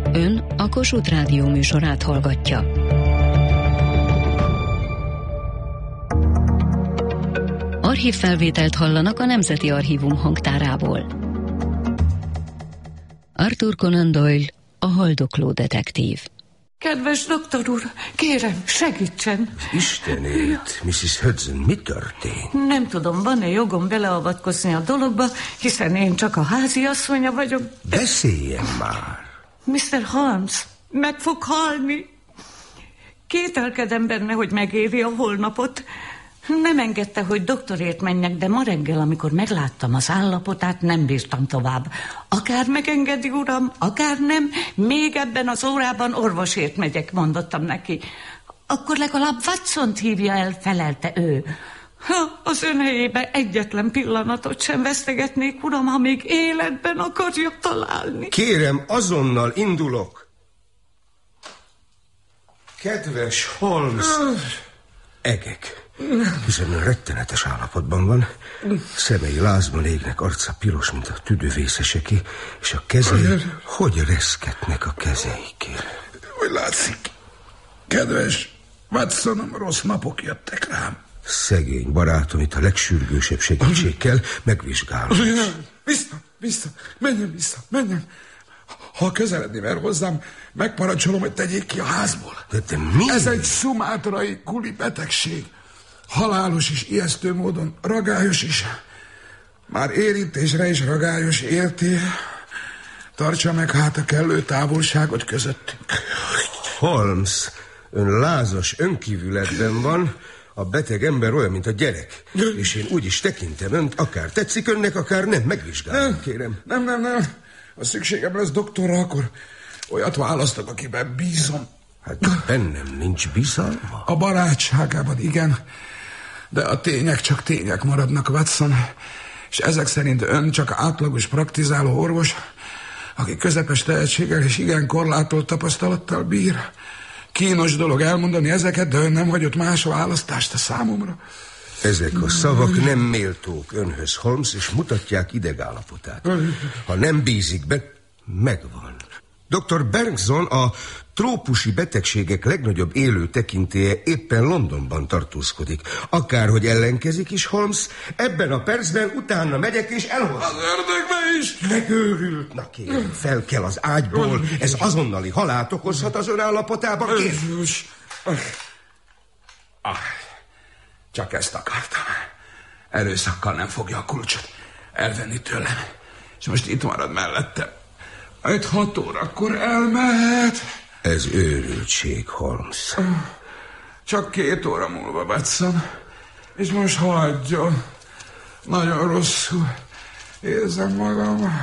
Ön a Kossuth Rádió műsorát hallgatja. Archívfelvételt hallanak a Nemzeti Archívum hangtárából. Arthur Conan Doyle, a haldokló detektív. Kedves doktor úr, kérem, segítsen. Istenét, Mrs. Hudson, mi történt? Nem tudom, van-e jogom beleavatkozni a dologba, hiszen én csak a háziasszonya vagyok. Beszéljen már. Mr. Holmes, meg fog halni. Kételkedem benne, hogy megéri a holnapot. Nem engedte, hogy doktorért menjek, de ma reggel, amikor megláttam az állapotát, nem bírtam tovább. Akár megengedi, uram, akár nem, még ebben az órában orvosért megyek, mondottam neki. Akkor legalább Watsont hívja el, felelte ő. Az ön helyében egyetlen pillanatot sem vesztegetnék, uram, ha még életben akarja találni. Kérem, azonnal indulok. Kedves Holmes, egek. Hiszen rettenetes állapotban van. Szemei lázban égnek, arca piros, mint a tüdővészeseké, és a kezei, hogy reszketnek a kezei, kérem. Hogy látszik, kedves Watsonom, rossz napok jöttek rám. Szegény barátom itt a legsürgősebb segítség kell, megvizsgálom. Vissza, menjen. Ha közeledni mer hozzám, megparancsolom, hogy tegyék ki a házból. De mi? Ez egy szumátrai kuli betegség. Halálos és ijesztő módon ragályos is. Már érintésre is ragályos, érti? Tartsa meg hát a kellő távolságot közöttünk. Holmes, ön lázas önkívületben van. A beteg ember olyan, mint a gyerek. És én úgy is tekintem önt, akár tetszik önnek, akár nem. Megvizsgálom, kérem. Nem. Ha szükségem lesz doktorra, akkor olyat választok, akiben bízom. Hát bennem nincs bizalma. A barátságában igen, de a tények csak tények maradnak, Watson. És ezek szerint ön csak átlagos praktizáló orvos, aki közepes tehetséggel és igen korlátolt tapasztalattal bír. Kínos dolog elmondani ezeket, de ön nem hagyott más választást a számomra. Ezek a szavak nem méltók önhöz, Holmes, és mutatják idegállapotát. Ha nem bízik be, megvan. Dr. Bergson, a trópusi betegségek legnagyobb élő tekintélye, éppen Londonban tartózkodik. Akárhogy ellenkezik is, Holmes, ebben a percben utána megyek és elhozom. Az ördögbe is! Megőrült, na kérem, fel kell az ágyból. Ez azonnali halált okozhat az ön állapotában. Csak ezt akartam. Erőszakkal nem fogja a kulcsot elvenni tőlem. És most itt marad mellettem. 5-6 órakor elmehet. Ez őrültség, Holmes. Csak 2 óra múlva, Watson. És most hagyjon. Nagyon rosszul érzem magam.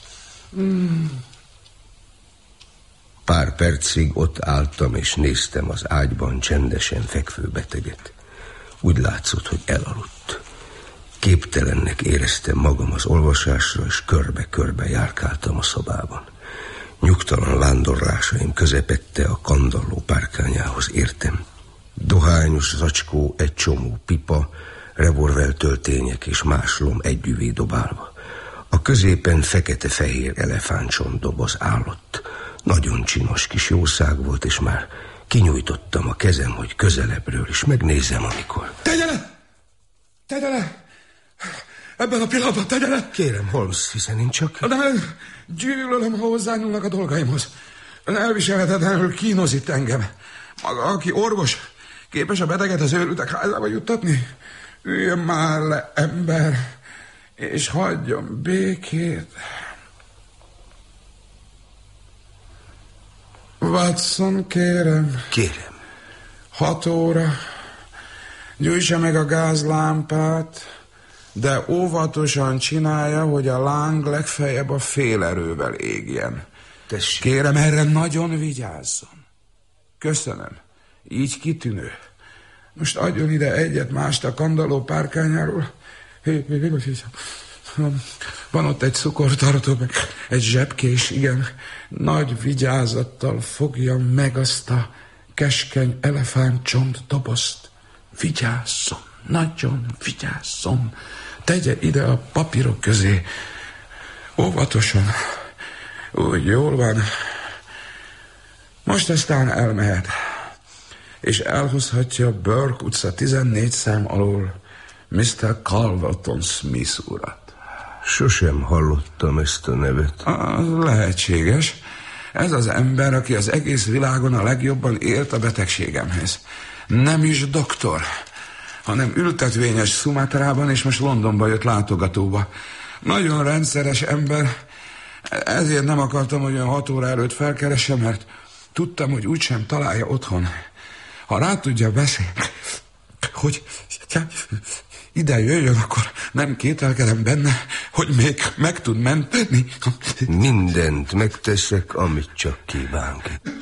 Pár percig ott álltam, és néztem az ágyban csendesen fekvő beteget. Úgy látszott, hogy elaludt. Képtelennek éreztem magam az olvasásra, és körbe-körbe járkáltam a szobában. Nyugtalan vándorlásaim közepette a kandalló párkányához értem. Dohányos zacskó, egy csomó pipa, revolvertöltények és máslom együvé dobálva. A középen fekete-fehér elefántcsontdoboz állott. Nagyon csinos kis jószág volt, és már kinyújtottam a kezem, hogy közelebbről is megnézem, amikor... Tegye le! Ebben a pillanatban tegye le! Kérem, Holmes, hiszen én csak... De gyűlölöm, ha hozzányúlnak a dolgaimhoz. Ön elviselhetetlenül kínoz itt engem. Maga, aki orvos, képes a beteget az őrültek házába juttatni? Üljön már le, ember, és hagyjon békét. Watson, kérem. 6 óra. Gyújtsa meg a gázlámpát, de óvatosan csinálja, hogy a láng legfeljebb a félerővel égjen. Tessék. Kérem, erre nagyon vigyázzon. Köszönöm. Így kitűnő. Most adjon ide egyet-mást a kandalló párkányáról. Van ott egy cukortartó, meg egy zsebkés, igen. Nagy vigyázattal fogja meg azt a keskeny elefántcsont dobozt. Vigyázzon, nagyon vigyázzon. Tegye ide a papírok közé. Óvatosan. Úgy jól van. Most aztán elmehet, és elhozhatja Burke utca 14 szám alól Mr. Calverton Smith urat. Sosem hallottam ezt a nevet. Lehetséges. Ez az ember, aki az egész világon a legjobban élt a betegségemhez. Nem is doktor, hanem ültetvényes Szumatrában, és most Londonba jött látogatóba. Nagyon rendszeres ember, ezért nem akartam, hogy olyan 6 óra előtt felkeressem, mert tudtam, hogy úgysem találja otthon. Ha rá tudja beszélni, hogy ide jöjjön, akkor nem kételkedem benne, hogy még meg tud menteni. Mindent megteszek, amit csak kívánok.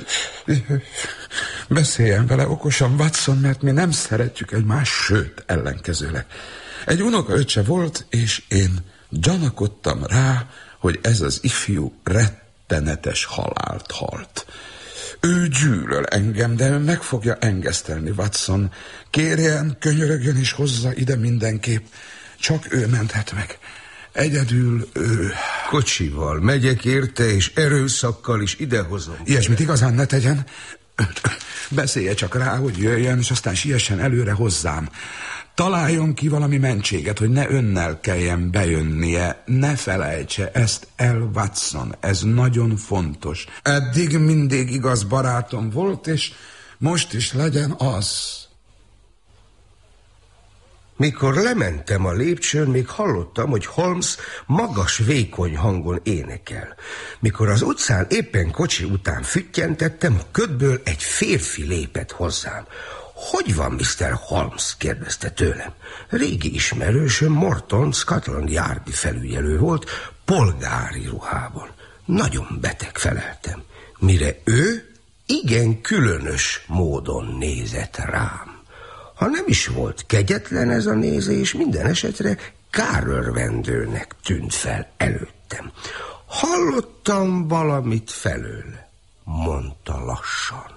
Beszéljen vele okosan, Watson, mert mi nem szeretjük egymást, sőt, ellenkezőleg. Egy unokaöccse volt, és én gyanakodtam rá, hogy ez az ifjú rettenetes halált halt. Ő gyűlöl engem, de ő meg fogja engesztelni, Watson. Kérjen, könyörögjön és hozza ide mindenképp. Csak ő menthet meg. Egyedül ő. Kocsival megyek érte, és erőszakkal is idehozom. Ilyesmit igazán ne tegyen. Beszélje csak rá, hogy jöjjön, és aztán siessen előre hozzám. Találjon ki valami mentséget, hogy ne önnel kelljen bejönnie. Ne felejtse ezt el, Watson. Ez nagyon fontos. Eddig mindig igaz barátom volt, és most is legyen az. Mikor lementem a lépcsőn, még hallottam, hogy Holmes magas, vékony hangon énekel. Mikor az utcán éppen kocsi után füttyentettem, a ködből egy férfi lépett hozzám. Hogy van, Mr. Holmes? Kérdezte tőlem. Régi ismerősöm, Morton Scotland Yardi felügyelő volt, polgári ruhában. Nagyon beteg, feleltem. Mire ő igen különös módon nézett rám. Ha nem is volt kegyetlen ez a nézés, minden esetre kárörvendőnek tűnt fel előttem. Hallottam valamit felőle, mondta lassan.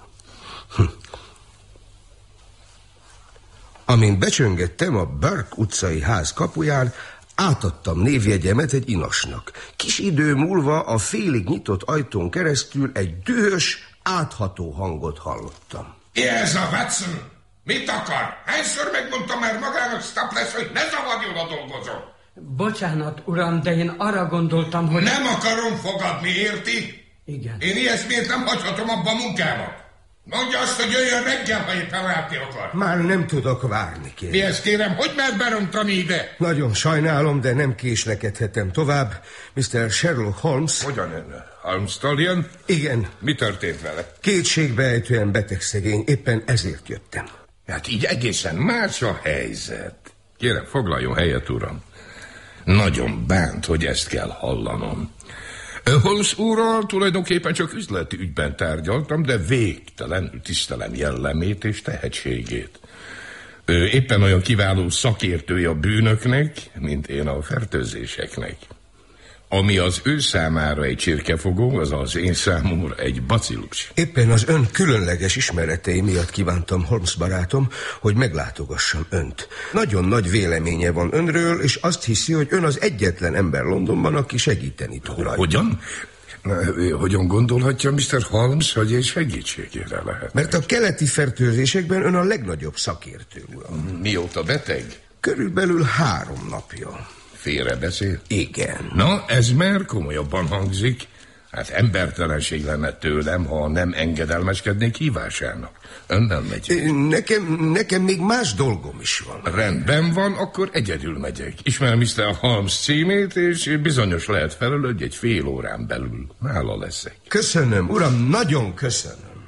Amint becsöngettem a Burke utcai ház kapuján, átadtam névjegyemet egy inasnak. Kis idő múlva a félig nyitott ajtón keresztül egy dühös, átható hangot hallottam. Mi ez a Watson? Mit akar? Hányszor megmondtam már magának Staples, hogy ne zavarjon a dolgozó? Bocsánat, uram, de én arra gondoltam, hogy... Nem akarom fogadni, érti? Igen. Én ilyesmiért nem hagyhatom abba a munkámat. Mondja azt, hogy jöjjön reggel, ha éppen látni akar. Már nem tudok várni, kérem. Mi ezt kérem, hogy mer berontani ide? Nagyon sajnálom, de nem késlekedhetem tovább. Mr. Sherlock Holmes... Hogyan ön? Holmes-tól jön? Igen. Mi történt vele? Kétségbeejtően betegszegény, éppen ezért jöttem. Hát így egészen más a helyzet. Kérem, foglaljon helyet, uram. Nagyon bánt, hogy ezt kell hallanom. Holmes úrral tulajdonképpen csak üzleti ügyben tárgyaltam, de végtelenül tisztelem jellemét és tehetségét. Ő éppen olyan kiváló szakértője a bűnöknek, mint én a fertőzéseknek. Ami az ő számára egy csirkefogó, az az én számomra egy bacillus. Éppen az ön különleges ismeretei miatt kívántam, Holmes barátom, hogy meglátogassam önt. Nagyon nagy véleménye van önről, és azt hiszi, hogy ön az egyetlen ember Londonban, aki segíteni tud rajta. Hogyan? Hogyan gondolhatja Mr. Holmes, hogy egy segítségére lehet? Mert a keleti fertőzésekben ön a legnagyobb szakértő, uram. Mióta beteg? Körülbelül 3 napja. Félrebeszél? Igen. Na, ez már komolyabban hangzik. Hát embertelenség lenne tőlem, ha nem engedelmeskednék hívásának. Önnel megy. Nekem még más dolgom is van. Rendben van, akkor egyedül megyek. Ismer Mr. Holmes címét, és bizonyos lehet felől, hogy egy fél órán belül nála leszek. Köszönöm, uram, nagyon köszönöm.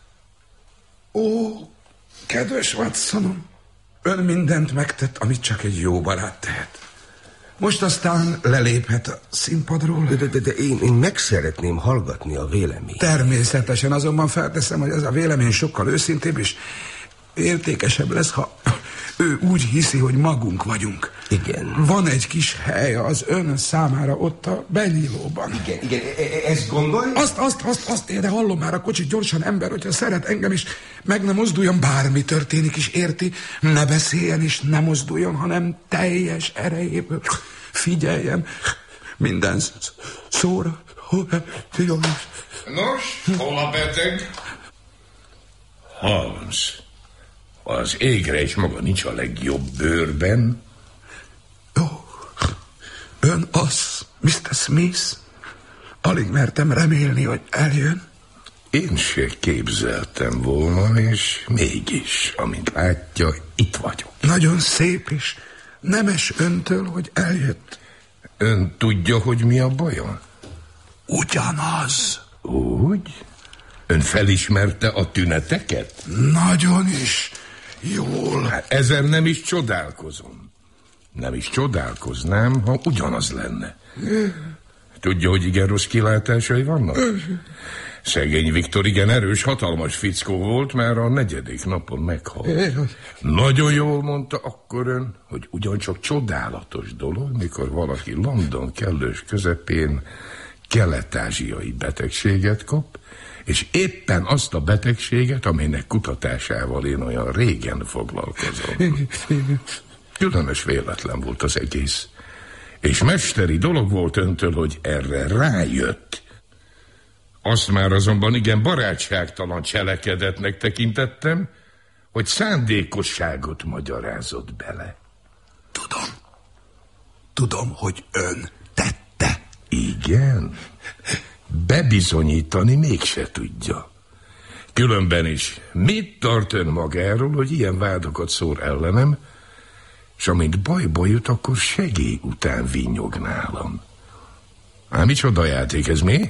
Ó, kedves Watsonom, ön mindent megtett, amit csak egy jó barát tehet. Most aztán leléphet a színpadról. De én meg szeretném hallgatni a véleményt. Természetesen, azonban felteszem, hogy ez a vélemény sokkal őszintébb és értékesebb lesz, ha ő úgy hiszi, hogy magunk vagyunk. Igen. Van egy kis hely az ön számára ott a benyílóban. Igen, ezt gondolj? Azt, de hallom már a kocsit gyorsan, ember, hogyha szeret engem is, meg nem mozduljon, bármi történik is, érti? Ne beszéljen és ne mozduljon, hanem teljes erejéből figyeljen minden szóra. Nos, hol a beteg? Holmes, az égre és maga nincs a legjobb bőrben. Jó, ön az, Mr. Smith. Alig mertem remélni, hogy eljön. Én se képzeltem volna, és mégis, amint látja, itt vagyok. Nagyon szép és nemes öntől, hogy eljött. Ön tudja, hogy mi a baja? Ugyanaz. Úgy? Ön felismerte a tüneteket? Nagyon is jól. Hát ezen nem is csodálkozom. Nem is csodálkoznám, ha ugyanaz lenne. Tudja, hogy igen rossz kilátásai vannak? Szegény Viktor igen erős, hatalmas fickó volt, már a 4. napon meghalt. Nagyon jól mondta akkor ön, hogy ugyancsak csodálatos dolog, mikor valaki London kellős közepén kelet-ázsiai betegséget kap, és éppen azt a betegséget, amelynek kutatásával én olyan régen foglalkozom. Különös véletlen volt az egész. És mesteri dolog volt öntől, hogy erre rájött. Azt már azonban igen barátságtalan cselekedetnek tekintettem, hogy szándékosságot magyarázott bele. Tudom, hogy ön tette. Igen? Bebizonyítani mégse tudja. Különben is, mit tart ön magáról, hogy ilyen vádakat szór ellenem, és amint bajba jut, akkor segély után vinnyog nálam. Ám micsoda játék ez, mi?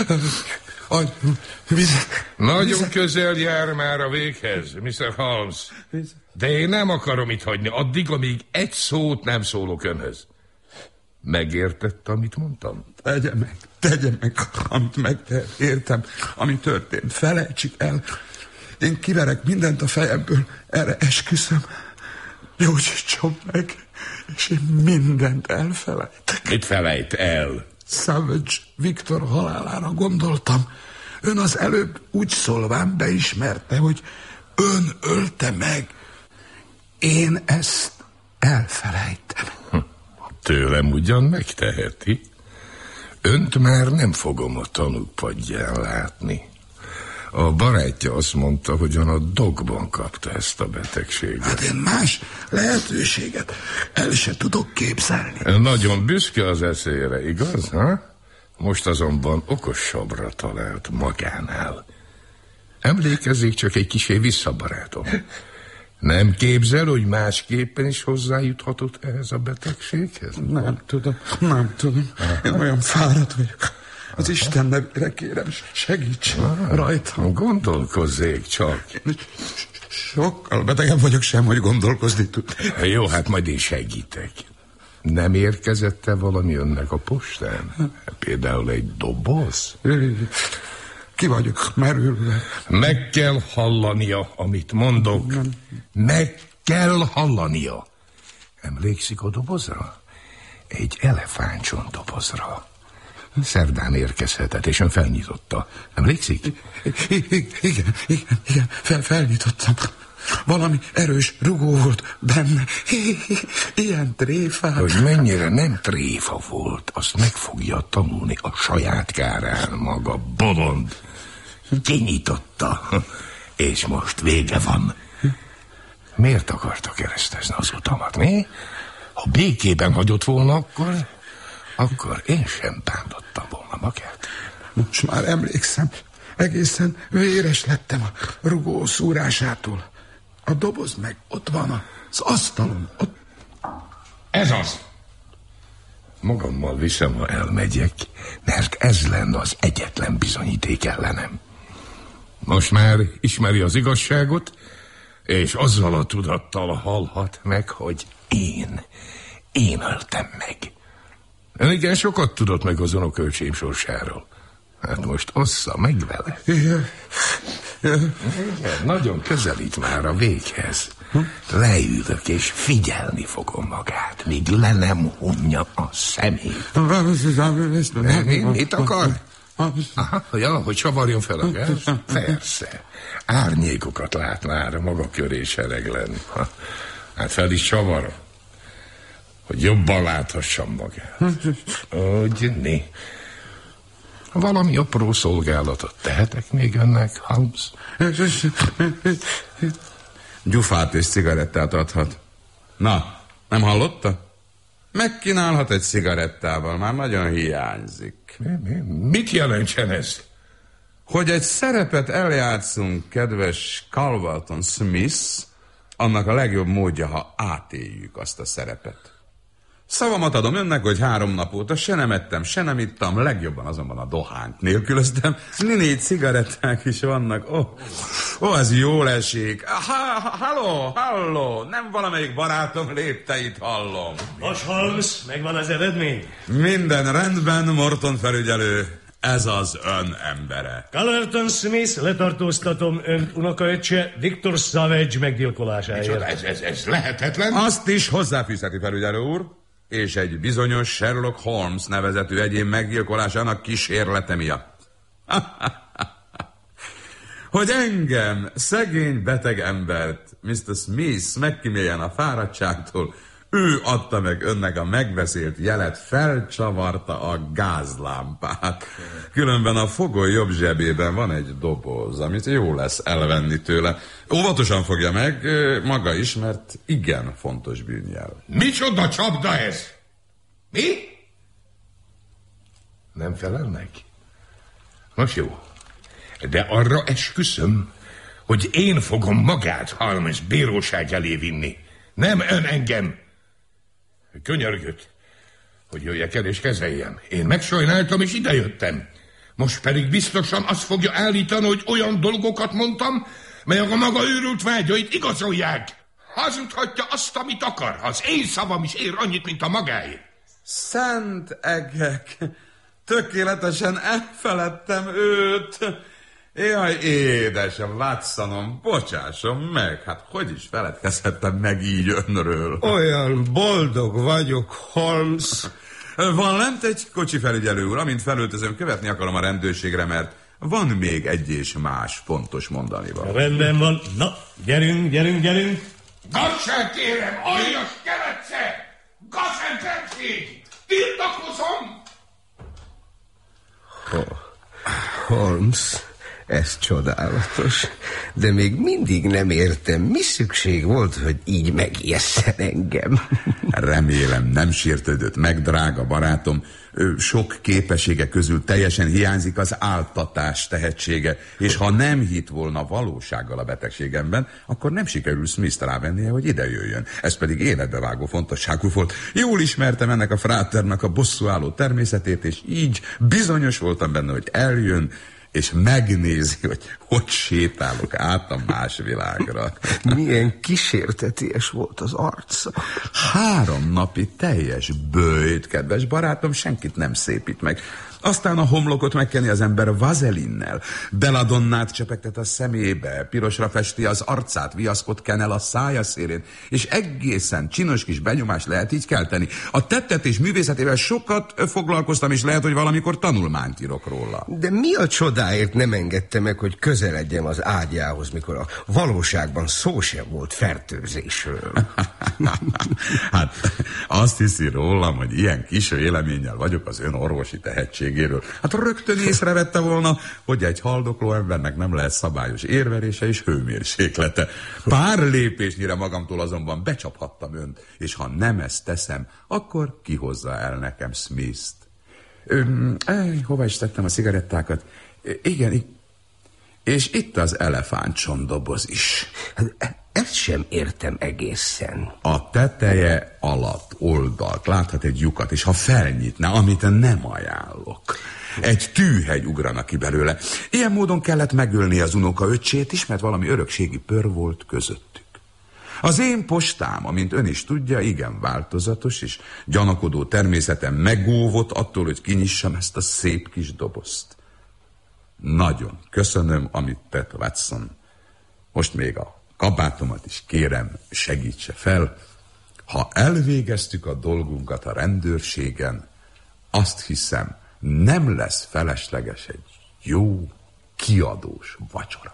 Nagyon közel jár már a véghez, Mr. Holmes. De én nem akarom itt hagyni, addig, amíg egy szót nem szólok önhöz. Megértette, amit mondtam? Tegye meg, amit megértem, ami történt. Felejtsük el. Én kiverek mindent a fejemből, erre esküszöm. Gyógyítson meg, és én mindent elfelejtek. Mit felejt el? Savage Viktor halálára gondoltam. Ön az előbb úgy szólván beismerte, hogy ön ölte meg. Én ezt elfelejtem. Tőlem ugyan megteheti. Önt már nem fogom a tanúk padján látni. A barátja azt mondta, hogy ön a Dogban kapta ezt a betegséget. Hát én más lehetőséget el se tudok képzelni. Nagyon büszke az eszére, igaz, ha? Most azonban okosabbra talált magánál. Emlékezzék csak egy kicsit vissza, barátom. Nem képzel, hogy másképpen is hozzájuthatott ehhez a betegséghez? Nem tudom. Én olyan fáradt vagyok. Az Isten nevére kérem, segítsen rajtam. Gondolkozzék csak. Sokkal betegebb vagyok sem, hogy gondolkozni tud. Jó, hát majd én segítek. Nem érkezett-e valami önnek a postán? Például egy doboz? Ki vagyok merülve. Meg kell hallania, amit mondok. Meg kell hallania. Emlékszik a dobozra? Egy elefántcsont dobozra. Szerdán érkezhetett, és ön felnyitotta. Emlékszik? Igen, felnyitottam. Valami erős rugó volt benne. Ilyen tréfát. Hogy mennyire nem tréfa volt, azt meg fogja tanulni a saját kárán maga bolond. Kinyitotta, és most vége van. Miért akarta keresztezni az utamat, mi? Ha békében hagyott volna, akkor én sem bántottam volna magát. Most már emlékszem, egészen véres lettem a rugó szúrásától. A doboz meg ott van az asztalon. Ott. Ez az! Magammal viszem, ha elmegyek, mert ez lenne az egyetlen bizonyíték ellenem. Most már ismeri az igazságot, és azzal a tudattal hallhat meg, hogy én öltem meg. Ön igen sokat tudott meg az unokölcsém sorsáról. Hát most ossza meg vele. Igen, nagyon közelít már a véghez. Leülök és figyelni fogom magát, míg le nem hunja a szemét. Mit akar? Aha, ja, hogy csavarjon fel a gáz? Persze. Árnyékokat lát már maga köré sereglen. Hát fel is csavarom, hogy jobban láthassam magát. Úgy, né. Valami apró szolgálatot tehetek még önnek, Holmes? Gyufát és cigarettát adhat. Na, nem hallotta? Megkínálhat egy cigarettával, már nagyon hiányzik. Mit jelentsen ez? Hogy egy szerepet eljátszunk, kedves Calverton Smith, annak a legjobb módja, ha átéljük azt a szerepet. Szavamat adom önnek, hogy 3 nap óta se nem ettem, se nem ittam, legjobban azonban a dohányt nélkülöztem. 4 cigaretták is vannak. Ez jól esik. Halló, nem valamelyik barátom lépteit hallom. Nos, Holmes, megvan az eredmény? Minden rendben, Morton felügyelő. Ez az ön embere. Calverton Smith, letartóztatom önt unokaöccse Victor Savage meggyilkolásáért. Ez lehetetlen. Azt is hozzáfűzheti, felügyelő úr. És egy bizonyos Sherlock Holmes nevezetű egyén meggyilkolásának kísérlete miatt. Hogy engem, szegény beteg embert, Mr. Smith megkíméljen a fáradtságtól, ő adta meg önnek a megbeszélt jelet, felcsavarta a gázlámpát. Különben a fogoly jobb zsebében van egy doboz, amit jó lesz elvenni tőle. Óvatosan fogja meg maga is, mert igen fontos bűnjel. Micsoda csapda ez? Mi? Nem felelnek? Most jó. De arra esküszöm, hogy én fogom magát Holmes bíróság elé vinni. Nem ön engem. Könyörgött, hogy jöjjek el és kezeljem. Én megsajnáltam és idejöttem. Most pedig biztosan azt fogja állítani, hogy olyan dolgokat mondtam, melyek a maga őrült vágyait igazolják. Hazudhatja azt, amit akar. Az én szavam is ér annyit, mint a magáé. Szent egek! Tökéletesen elfeledtem őt. Jaj, édes Watsonom, bocsásson meg, hát hogy is feledkezhettem meg így önről? Olyan boldog vagyok, Holmes. Van lent egy kocsi, felügyelő úr, amint felöltözöm, követni akarom a rendőrségre, mert van még egy és más fontos mondanivaló. Rendben van. Na, gyerünk. Gazság kérem, aljas keletsze! Gazemberség! Tiltakozom! Holmes, ez csodálatos, de még mindig nem értem, mi szükség volt, hogy így megijesszen engem. Remélem nem sértődött meg, drága barátom. Sok képessége közül teljesen hiányzik az áltatás tehetsége, és ha nem hitt volna valósággal a betegségemben, akkor nem sikerül Smith-t rávennie, hogy ide jöjjön. Ez pedig életbevágó fontosságú volt. Jól ismertem ennek a fráternak a bosszúálló természetét, és így bizonyos voltam benne, hogy eljön, és megnézi, hogy sétálok át a más világra. Milyen kísérteties volt az arca. 3 napi teljes bőjt, kedves barátom, senkit nem szépít meg. Aztán a homlokot megkeni az ember vazelinnel, beladonnát csepegtet a szemébe, pirosra festi az arcát, viaszkot ken el a szája szélén, és egészen csinos kis benyomást lehet így kelteni. A tettetés művészetével sokat foglalkoztam, és lehet, hogy valamikor tanulmányt írok róla. De mi a csodáért nem engedte meg, hogy közeledjem az ágyához, mikor a valóságban szó sem volt fertőzésről? Hát azt hiszi rólam, hogy ilyen kis véleménnyel vagyok az ön orvosi tehetségéről. Hát rögtön észrevette volna, hogy egy haldokló embernek nem lehet szabályos érverése és hőmérséklete. Pár lépésnyire magamtól azonban becsaphattam önt, és ha nem ezt teszem, akkor kihozza el nekem Smith-t. Hova is tettem a cigarettákat? Igen, és itt az elefántcsondoboz is. Ezt sem értem egészen. A teteje alatt oldalt láthat egy lyukat, és ha felnyitna, amit nem ajánlok, egy tűhegy ugrana ki belőle. Ilyen módon kellett megölni az unokaöccsét is, mert valami örökségi pör volt közöttük. Az én postám, amint ön is tudja, igen változatos, és gyanakodó természetem megóvott attól, hogy kinyissam ezt a szép kis dobozt. Nagyon köszönöm, amit tett, Watson. Most még a kabátomat is kérem, segítse fel. Ha elvégeztük a dolgunkat a rendőrségen, azt hiszem, nem lesz felesleges egy jó, kiadós vacsora.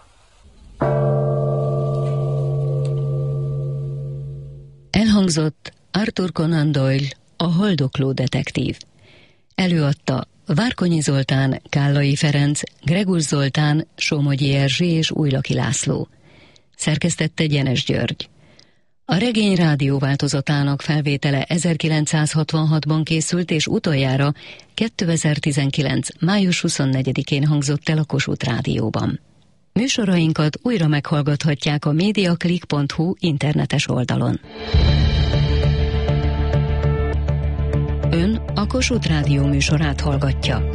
Elhangzott Arthur Conan Doyle, a haldokló detektív. Előadta Várkonyi Zoltán, Kállai Ferenc, Gregus Zoltán, Somogyi Erzsi és Újlaki László. Szerkesztette Gyenes György. A regény rádióváltozatának felvétele 1966-ban készült, és utoljára 2019. május 24-én hangzott el a Kossuth Rádióban. Műsorainkat újra meghallgathatják a mediaclick.hu internetes oldalon. Ön a Kossuth Rádió műsorát hallgatja.